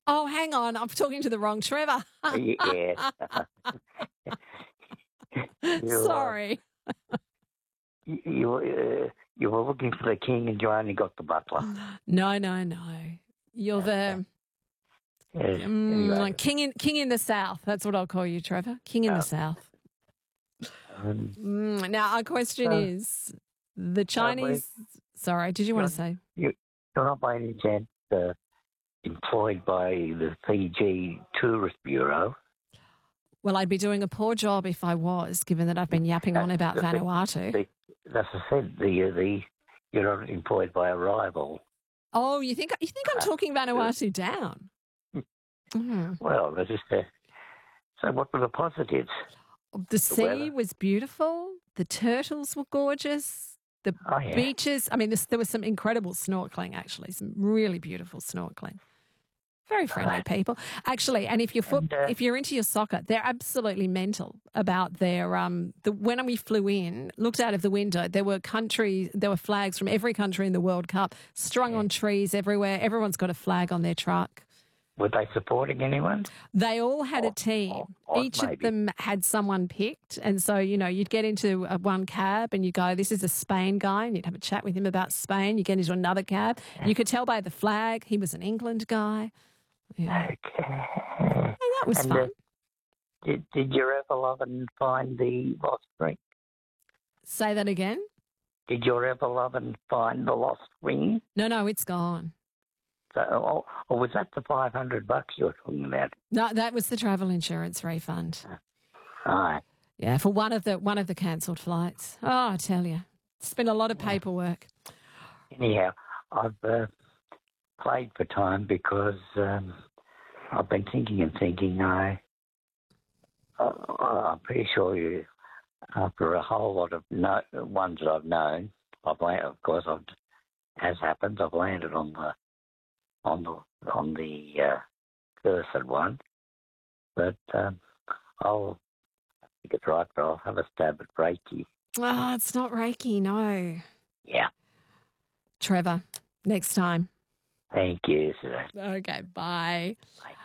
Oh, hang on. I'm talking to the wrong Trevor. Yes. you, Sorry. you were looking for the king and you only got the butler. No. You're the Yes. Anyway, king in the south. That's what I'll call you, Trevor. King in the south. Now, our question is, the Chinese... Sorry, did you want to say? You're not by any chance employed by the Fiji Tourist Bureau? Well, I'd be doing a poor job if I was, given that I've been yapping on about Vanuatu. That's I said. You're not employed by a rival. Oh, you think I'm talking Vanuatu down? Well, that's just so. What were the positives? The sea was beautiful. The turtles were gorgeous. The beaches. I mean, there was some incredible snorkeling. Actually, some really beautiful snorkeling. Very friendly people, actually. And if you're into your soccer, they're absolutely mental about their when we flew in, looked out of the window, there were flags from every country in the World Cup strung on trees everywhere. Everyone's got a flag on their truck. Were they supporting anyone? They all had a team. Each of them had someone picked. And so, you'd get into one cab and you go, this is a Spain guy, and you'd have a chat with him about Spain. You get into another cab. You could tell by the flag he was an England guy. Yeah. Okay. And that was fun. Did your ever love and find the lost ring? Say that again? Did your ever love and find the lost ring? No, it's gone. So, or was that the $500 you were talking about? No, that was the travel insurance refund. Right. Yeah, for one of the cancelled flights. Oh, I tell you, it's been a lot of paperwork. Anyhow, I've played for time because I've been thinking. I'm pretty sure after a whole lot of ones that I've known, I've landed on the cursed one. But I think it's right, but I'll have a stab at Reiki. Oh, it's not Reiki, no. Yeah. Trevor, next time. Thank you, sir. Okay, bye.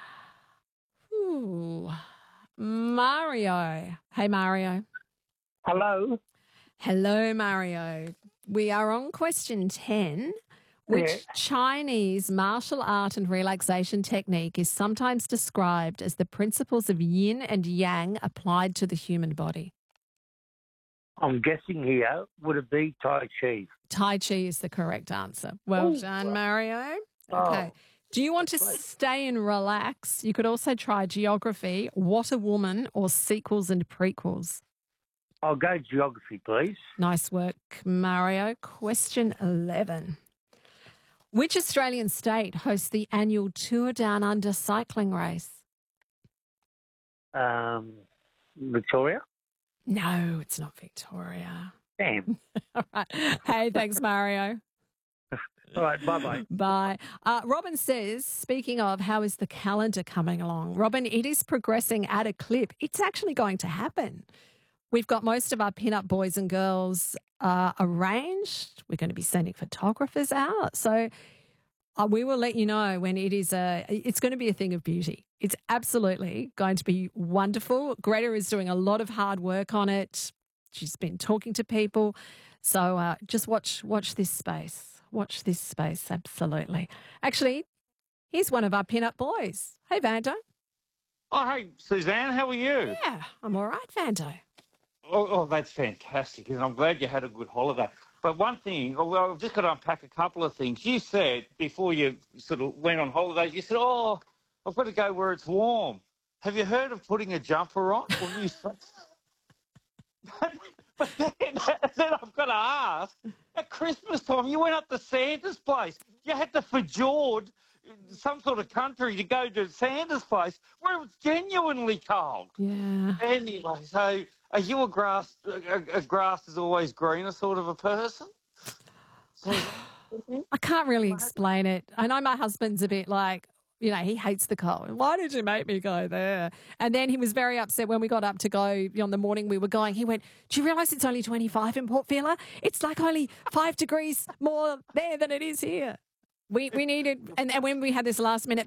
Ooh. Mario. Hey, Mario. Hello. Hello, Mario. We are on question 10. Which Chinese martial art and relaxation technique is sometimes described as the principles of yin and yang applied to the human body? I'm guessing here, would it be Tai Chi? Tai Chi is the correct answer. Well done, Mario. Okay. Do you want to stay and relax? You could also try geography, What a Woman, or sequels and prequels. I'll go geography, please. Nice work, Mario. Question 11. Which Australian state hosts the annual Tour Down Under cycling race? Victoria? No, it's not Victoria. Damn. All right. Hey, thanks, Mario. All right, bye-bye. Bye. Robin says, speaking of, how is the calendar coming along? Robin, it is progressing at a clip. It's actually going to happen. We've got most of our pin-up boys and girls arranged. We're going to be sending photographers out. So we will let you know when it's going to be a thing of beauty. It's absolutely going to be wonderful. Greta is doing a lot of hard work on it. She's been talking to people. So just watch this space. Watch this space, absolutely. Actually, here's one of our pin-up boys. Hey, Vando. Oh, hey, Suzanne, how are you? Yeah, I'm all right, Vando. Oh, that's fantastic. And I'm glad you had a good holiday. But one thing, I've just got to unpack a couple of things. You said before you sort of went on holidays, you said, I've got to go where it's warm. Have you heard of putting a jumper on? But then I've got to ask, at Christmas time, you went up to Santa's place. You had to fjord some sort of country to go to Santa's place where it was genuinely cold. Yeah. Anyway, so are you a grass is always greener sort of a person? I can't really explain it. I know my husband's a bit like, he hates the cold. Why did you make me go there? And then he was very upset when we got up to go on the morning we were going. He went, do you realise it's only 25 in Port Vila? It's like only 5 degrees more there than it is here. We needed, and when we had this last minute